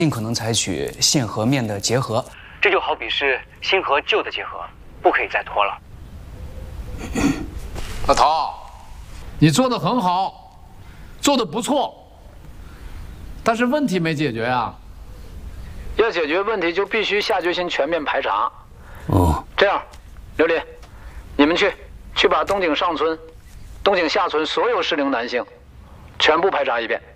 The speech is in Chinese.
尽可能采取现和面的结合。这就好比是新和旧的结合，不可以再拖了。 老陶，你做得很好，做得不错，但是问题没解决啊。要解决问题，就必须下决心全面排查。 哦， 这样，刘林，你们去把东井上村、东井下村所有适龄男性全部排查一遍。